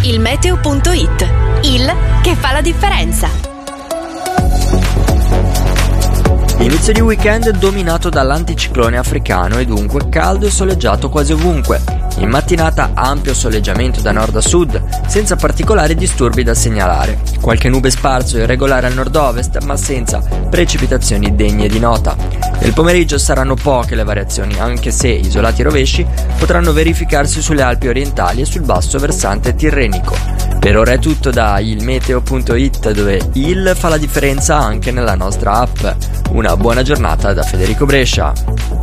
ilmeteo.it, il che fa la differenza. Inizio di weekend dominato dall'anticiclone africano e dunque caldo e soleggiato quasi ovunque. In mattinata ampio soleggiamento da nord a sud, senza particolari disturbi da segnalare. Qualche nube sparso e irregolare al nord-ovest, ma senza precipitazioni degne di nota. Nel pomeriggio saranno poche le variazioni, anche se isolati rovesci potranno verificarsi sulle Alpi orientali e sul basso versante tirrenico. Per ora è tutto da ilmeteo.it, dove il fa la differenza anche nella nostra app. Una buona giornata da Federico Brescia.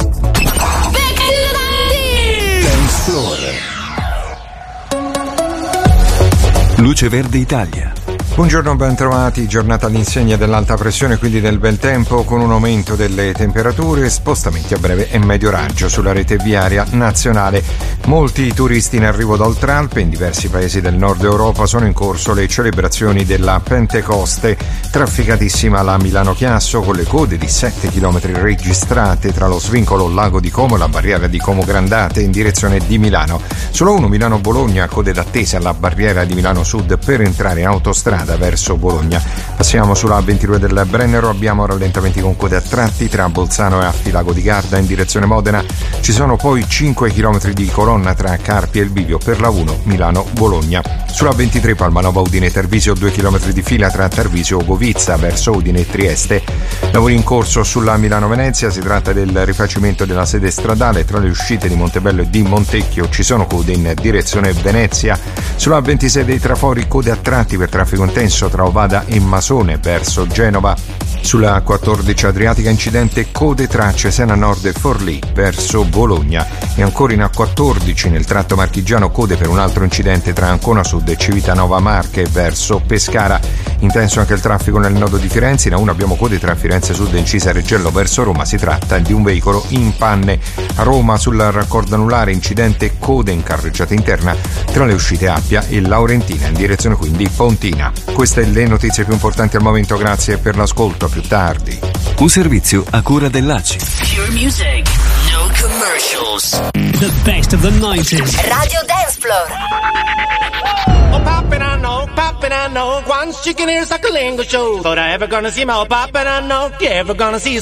Luce Verde Italia. Buongiorno, ben trovati. Giornata all'insegna dell'alta pressione, quindi del bel tempo, con un aumento delle temperature e spostamenti a breve e medio raggio sulla rete viaria nazionale. Molti turisti in arrivo da Oltralpe. In diversi paesi del nord Europa sono in corso le celebrazioni della Pentecoste. Trafficatissima la Milano-Chiasso, con le code di 7 km registrate tra lo svincolo Lago di Como e la barriera di Como Grandate in direzione di Milano. Solo uno Milano-Bologna, code d'attesa alla barriera di Milano Sud per entrare in autostrada verso Bologna. Passiamo sulla 22 del Brennero, abbiamo rallentamenti con code a tratti tra Bolzano e Affilago di Garda in direzione Modena. Ci sono poi 5 km di colonna tra Carpi e il bivio per la 1 Milano-Bologna. Sulla 23 Palmanova Udine Tarvisio, 2 km di fila tra Tarvisio e Govizza verso Udine e Trieste. Lavori in corso sulla Milano-Venezia, si tratta del rifacimento della sede stradale. Tra le uscite di Montebello e di Montecchio ci sono code in direzione Venezia. Sulla 26 dei Trafori, code a tratti per traffico intenso tra Ovada e Masone verso Genova. Sulla 14 Adriatica incidente, code tra Cesena Nord e Forlì verso Bologna. E ancora in A14 nel tratto marchigiano, code per un altro incidente tra Ancona Sud e Civitanova Marche verso Pescara. Intenso anche il traffico nel nodo di Firenze. In A1 abbiamo code tra Firenze Sud e Incisa Reggello verso Roma. Si tratta di un veicolo in panne. A Roma sul raccordo anulare incidente, code in carreggiata interna tra le uscite Appia e Laurentina in direzione quindi Pontina. Queste le notizie più importanti al momento, grazie per l'ascolto, a più tardi. Un servizio a cura dell'ACI. Pure music, no commercials. The best of the 90s. Radio Dance Floor. Oh, poppin', I know. One chicken ears like a lingo show. But I ever gonna see my poppin', I know. You ever gonna see